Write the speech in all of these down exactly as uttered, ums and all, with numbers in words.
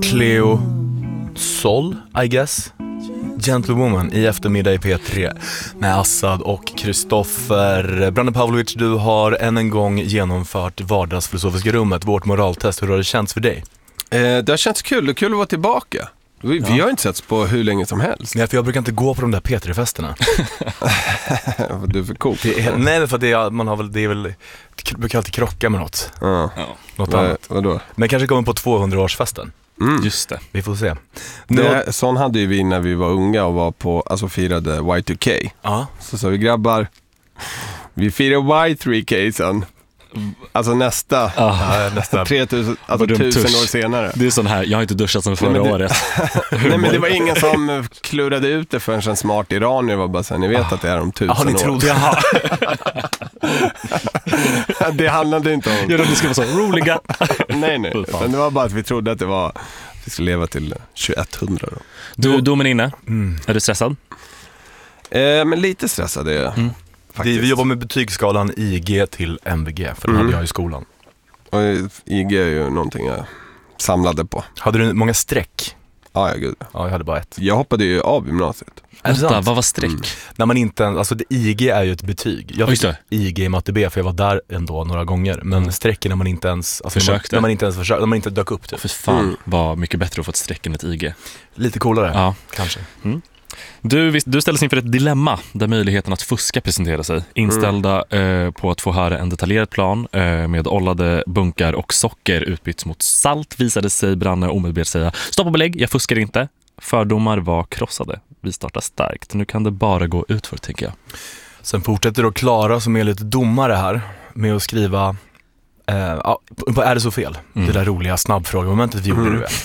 Cleo Sol, I guess. Gentlewoman i eftermiddag i P tre med Assad och Kristoffer. Brane Pavlovic, du har än en gång genomfört vardagsfilosofiska rummet, vårt moraltest. Hur har det känts för dig? Eh, det har känts kul, det är kul att vara tillbaka. Vi, ja. vi har inte setts på hur länge som helst. Nej, för jag brukar inte gå på de där P tre-festerna. Du är för cool. Det är, nej, för det är, man har väl, det är väl, det brukar alltid krocka med något. Ja. Något Va, annat. vadå? Men kanske kommer på tvåhundraårsfesten. Mm. Just det, vi får se. Det, sån hade ju vi när vi var unga och var på, alltså firade Y två K. Ja. Så sa vi, grabbar, vi firar Y tre K sen. Alltså nästa, ah. ja, nästa tretusen, alltså tusen år senare. Det är sån här, jag har inte duschat sedan förra Nej, det, året. Nej, men det var ingen som klurade ut det förrän en smart iranier var bara så här, ni vet ah. att det är om tusen ah, ni år. Trodde, jaha. Det handlade inte om... Ja, det ska vara så roliga. nej, nej. Men det var bara att vi trodde att det var, vi skulle leva till tjugoetthundra då. Du, domen inne. Mm. Är du stressad? Eh, men lite stressad är jag. Mm. Det, vi jobbar med betygsskalan I G till M V G, för det mm. hade jag i skolan. Och I G är ju någonting jag samlade på. Hade du många streck? Ja, ja, gud. Ja, jag hade bara ett. Jag hoppade ju av gymnasiet. Är det sant? Vad var streck? Mm. När man inte, alltså det, I G är ju ett betyg. Jag fick I G i matte B för jag var där ändå några gånger. Men mm. streck är när man inte ens alltså försökte. När man, när man inte ens försökte, när man inte dök upp det. För fan, mm. var mycket bättre att få ett streck än ett I G. Lite coolare, ja. Kanske. Mm. Du, du ställdes inför ett dilemma där möjligheten att fuska presenterar sig. Inställda mm. eh, på att få höra en detaljerad plan eh, med ollade bunkar och socker utbytts mot salt visade sig Brane omedelbart säga stopp och belägg, jag fuskar inte. Fördomar var krossade. Vi startar starkt. Nu kan det bara gå ut för, tänker jag. Sen fortsätter då Klara som är lite domare här med att skriva eh, är det så fel? Mm. Det där roliga snabbfrågemomentet vi gjorde mm. du är.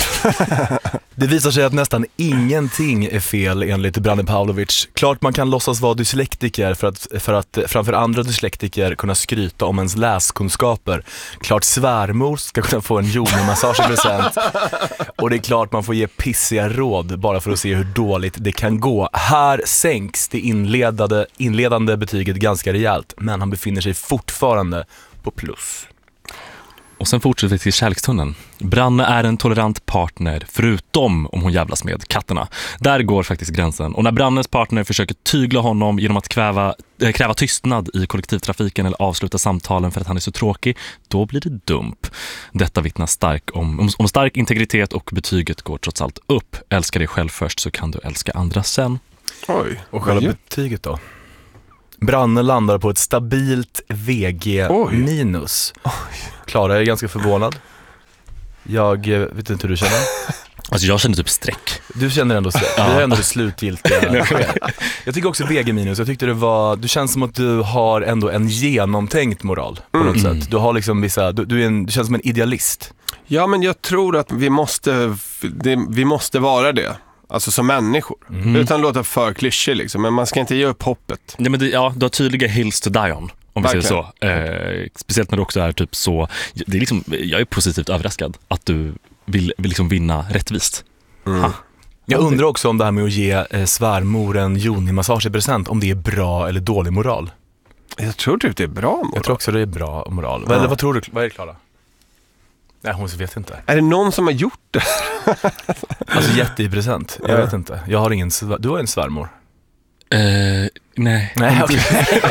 Det visar sig att nästan ingenting är fel enligt Brane Pavlovic. Klart man kan låtsas vara dyslektiker för att, för att framför andra dyslektiker kunna skryta om ens läskunskaper. Klart svärmor ska kunna få en jordmassage i present. Och det är klart man får ge pissiga råd bara för att se hur dåligt det kan gå. Här sänks det inledande, inledande betyget ganska rejält, men han befinner sig fortfarande på plus. Och sen fortsätter vi till kärlekstunneln. Brane är en tolerant partner, förutom om hon jävlas med katterna. Där går faktiskt gränsen. Och när Brannes partner försöker tygla honom genom att kräva, äh, kräva tystnad i kollektivtrafiken eller avsluta samtalen för att han är så tråkig, då blir det dump. Detta vittnar stark om, om, om stark integritet och betyget går trots allt upp. Älska dig själv först så kan du älska andra sen. Oj, och själva betyget då? Brane landar på ett stabilt V G minus. Klara är ganska förvånad. Jag vet inte hur du känner. Alltså jag känner typ streck. Du känner ändå streck. Ja. Det är ändå det slutgiltiga. Jag tycker också V G minus. Jag tyckte det var, du känns som att du har ändå en genomtänkt moral på något mm. sätt. Du har liksom vissa, du, du, är en, du känns som en idealist. Ja, men jag tror att vi måste det, vi måste vara det. Alltså som människor. Mm. Utan att låta för klyschig liksom. Men man ska inte ge upp hoppet. Ja, men det, ja, du har tydliga hills to die on. Om vi säger så. Eh, speciellt när du också är typ så. Det är liksom, jag är positivt överraskad att du vill, vill liksom vinna rättvist. Mm. Jag undrar också om det här med att ge eh, svärmor en joni-massage i present, om det är bra eller dålig moral. Jag tror typ det är bra moral. Jag tror också det är bra moral. Ja. Eller vad tror du? Vad är det, Klara? Nej, hon vet inte. Är det någon som har gjort det? Alltså jätte i present. Jag vet inte. Jag har ingen svär... Du har en svärmor. Uh, nej. Nej, okej.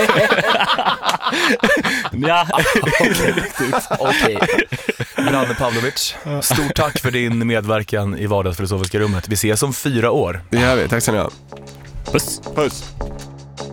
Ja. Okej. Brane Pavlovic, stort tack för din medverkan i vardagsfilosofiska rummet. Vi ses om fyra år. Det gör vi. Tack så mycket. Puss. Puss.